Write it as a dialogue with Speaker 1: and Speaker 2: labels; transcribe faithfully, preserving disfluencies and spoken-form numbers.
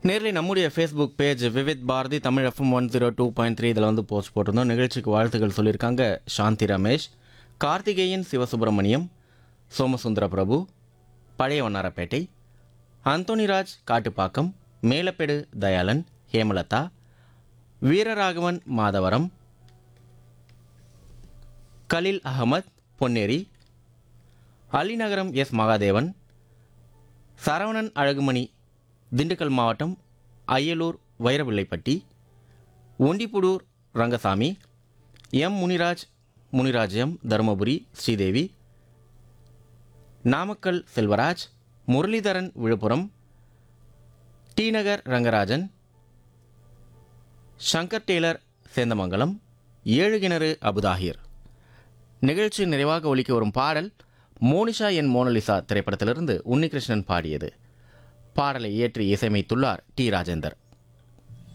Speaker 1: Nearly நம்முடைய Facebook page Vividh Bharathi Tamil FM one zero two point three இதில் வந்து போஸ்ட் போட்டிருந்தோம். நிகழ்ச்சிக்கு வாழ்த்துக்கள் சொல்லியிருக்காங்க சாந்தி ரமேஷ், கார்த்திகேயன் சிவசுப்பிரமணியம், சோமசுந்தர பிரபு, பழைய வண்ணாரப்பேட்டை, அந்தோனிராஜ் காட்டுப்பாக்கம், மேலப்பெடு தயாளன், ஹேமலதா, வீரராகவன் மாதவரம், கலில் அகமத் பொன்னேரி, அலிநகரம் எஸ் மகாதேவன், சரவணன் அழகுமணி திண்டுக்கல் மாவட்டம் Ayyalur Vairavillaipatti, ஒண்டிப்புடூர் Rangasamy, M Muniraj Muniraj M Dharmapuri Sridevi, Namakkal Selvaraj, Muralidharan Villupuram, D நகர் ரங்கராஜன், சங்கர் டெய்லர் சேந்தமங்கலம், ஏழு கிணறு அபுதாஹிர். நிகழ்ச்சி நிறைவாக ஒலிக்க வரும் பாடல் மோனிஷா என் மோனலிசா திரைப்படத்திலிருந்து உன்னிகிருஷ்ணன் பாடியது. பாடலை இயற்றி இசையமைத்துள்ளார் டி ராஜேந்தர்.